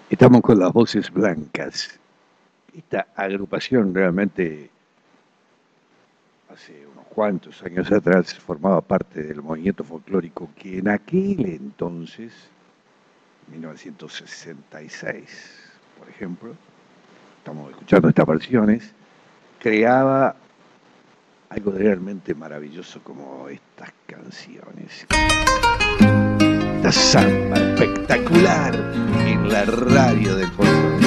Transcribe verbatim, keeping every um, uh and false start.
Estamos con las voces blancas. Esta agrupación realmente hace unos cuantos años atrás formaba parte del movimiento folclórico que en aquel entonces, mil novecientos sesenta y seis, por ejemplo, estamos escuchando estas versiones, creaba algo realmente maravilloso como estas canciones. Esta samba espectacular en la radio del folclore.